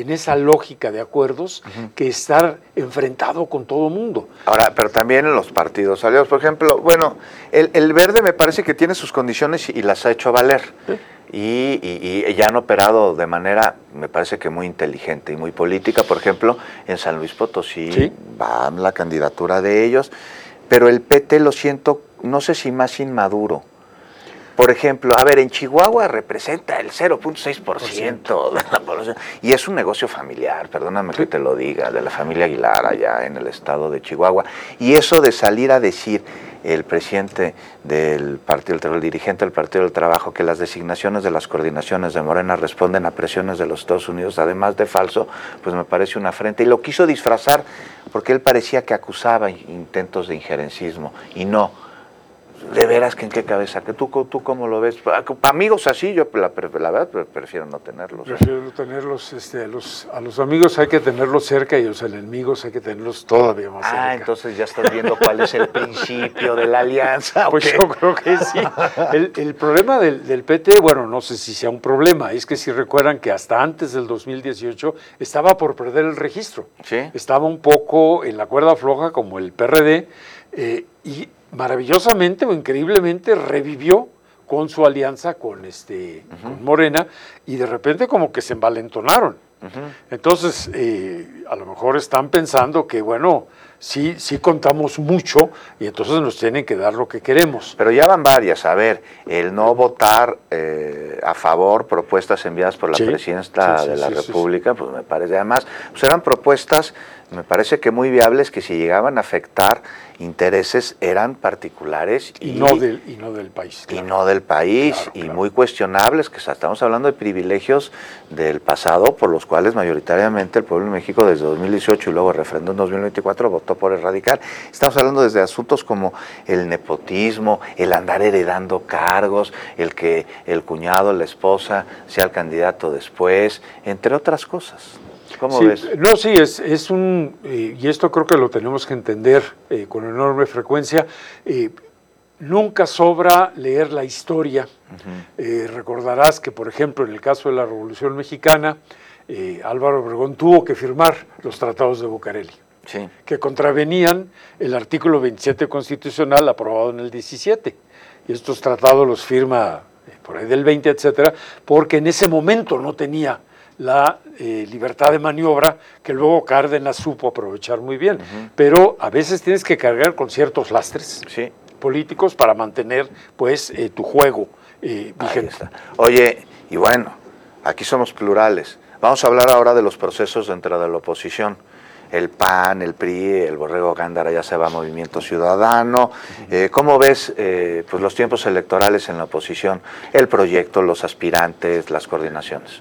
en esa lógica de acuerdos que estar enfrentado con todo mundo. Ahora, pero también en los partidos aliados, por ejemplo, bueno, el Verde me parece que tiene sus condiciones y las ha hecho valer. ¿Sí? Y ya han operado de manera, me parece que muy inteligente y muy política. Por ejemplo, en San Luis Potosí ¿sí? Va la candidatura de ellos, pero el PT lo siento, no sé si más inmaduro. Por ejemplo, a ver, en Chihuahua representa el 0.6% de la población y es un negocio familiar, perdóname que te lo diga, de la familia Aguilar allá en el estado de Chihuahua. Y eso de salir a decir el presidente del partido, el dirigente del Partido del Trabajo, que las designaciones de las coordinaciones de Morena responden a presiones de los Estados Unidos, además de falso, pues me parece una afrenta. Y lo quiso disfrazar porque él parecía que acusaba intentos de injerencismo y no. De veras que en qué cabeza, que tú cómo lo ves, amigos así, yo la verdad prefiero no tenerlos. Prefiero no tenerlos, a los amigos hay que tenerlos cerca y a los enemigos hay que tenerlos todavía más cerca. Entonces ya estás viendo cuál es el principio de la alianza. Pues yo creo que sí. El problema del PT, bueno, no sé si sea un problema, es que si recuerdan que hasta antes del 2018 estaba por perder el registro. ¿Sí? Estaba un poco en la cuerda floja como el PRD y maravillosamente o increíblemente revivió con su alianza con Morena y de repente como que se envalentonaron. Entonces, a lo mejor están pensando que, bueno, sí contamos mucho y entonces nos tienen que dar lo que queremos. Pero ya van varias, a ver, el no votar a favor propuestas enviadas por la presidenta de la República, pues me parece, además, pues eran propuestas, me parece que muy viables, que si llegaban a afectar intereses eran particulares y no del país. Claro. Y no del país, claro, y muy cuestionables, que estamos hablando de privilegios del pasado por los cuales mayoritariamente el pueblo de México desde 2018 y luego el referéndum 2024 votó por el radical. Estamos hablando desde asuntos como el nepotismo, el andar heredando cargos, el que el cuñado, la esposa sea el candidato después, entre otras cosas. ¿Cómo ves? No, sí, es un, y esto creo que lo tenemos que entender con enorme frecuencia, nunca sobra leer la historia. Recordarás que, por ejemplo, en el caso de la Revolución Mexicana, Álvaro Obregón tuvo que firmar los tratados de Bucareli, que contravenían el artículo 27 constitucional aprobado en el 17. Y estos tratados los firma por ahí del 20, etcétera, porque en ese momento no tenía la libertad de maniobra que luego Cárdenas supo aprovechar muy bien. Pero a veces tienes que cargar con ciertos lastres políticos para mantener pues tu juego vigente. Oye, y bueno, aquí somos plurales. Vamos a hablar ahora de los procesos dentro de la oposición. El PAN, el PRI, el Borrego Gándara ya se va a Movimiento Ciudadano. ¿Cómo ves pues los tiempos electorales en la oposición, el proyecto, los aspirantes, las coordinaciones?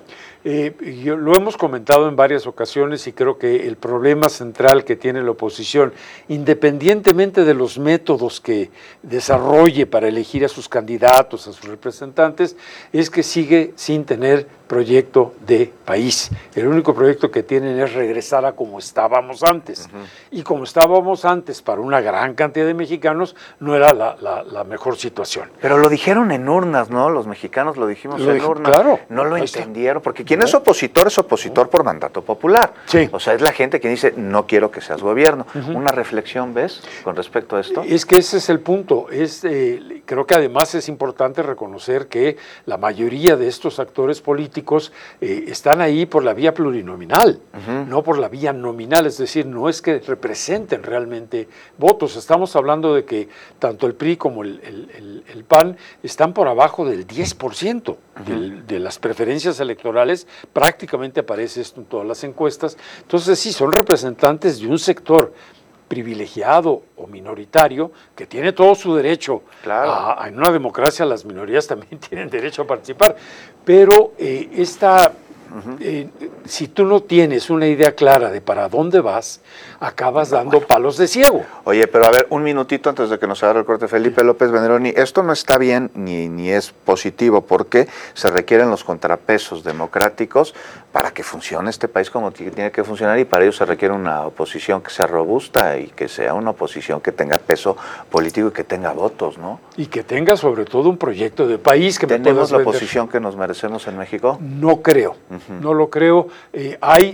Lo hemos comentado en varias ocasiones y creo que el problema central que tiene la oposición, independientemente de los métodos que desarrolle para elegir a sus candidatos, a sus representantes, es que sigue sin tener proyecto de país. El único proyecto que tienen es regresar a como estábamos antes. Y como estábamos antes para una gran cantidad de mexicanos, no era la mejor situación. Pero lo dijeron en urnas, ¿no? Los mexicanos lo dijimos en urnas. Claro. No lo entendieron, porque quien es opositor por mandato popular. O sea, es la gente que dice, no quiero que seas gobierno. Una reflexión, ¿ves?, con respecto a esto. Es que ese es el punto. Creo que además es importante reconocer que la mayoría de estos actores políticos están ahí por la vía plurinominal, no por la vía nominal, es decir, no es que representen realmente votos. Estamos hablando de que tanto el PRI como el PAN están por abajo del 10% de las preferencias electorales, prácticamente aparece esto en todas las encuestas. Entonces sí, son representantes de un sector privilegiado o minoritario que tiene todo su derecho. En una democracia las minorías también tienen derecho a participar, pero si tú no tienes una idea clara de para dónde vas, acabas dando palos de ciego. Oye, pero a ver, un minutito antes de que nos agarre el corte, Felipe López Venderoni, esto no está bien ni es positivo, porque se requieren los contrapesos democráticos para que funcione este país como tiene que funcionar, y para ello se requiere una oposición que sea robusta y que sea una oposición que tenga peso político y que tenga votos, ¿no? Y que tenga sobre todo un proyecto de país que ¿Tenemos la oposición que nos merecemos en México? No creo, no lo creo. Hay